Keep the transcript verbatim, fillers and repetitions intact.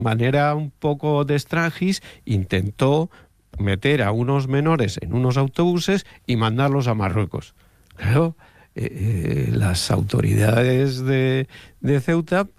manera un poco de extranjis, intentó meter a unos menores en unos autobuses y mandarlos a Marruecos. Claro, eh, eh, las autoridades de, de Ceuta